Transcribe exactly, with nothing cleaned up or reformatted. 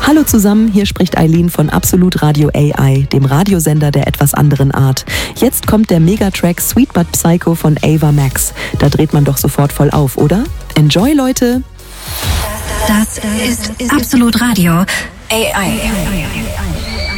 Hallo zusammen, hier spricht Eileen von Absolut Radio A I, dem Radiosender der etwas anderen Art. Jetzt kommt der Megatrack Sweet But Psycho von Ava Max. Da dreht man doch sofort voll auf, oder? Enjoy, Leute! Das ist Absolut Radio A I.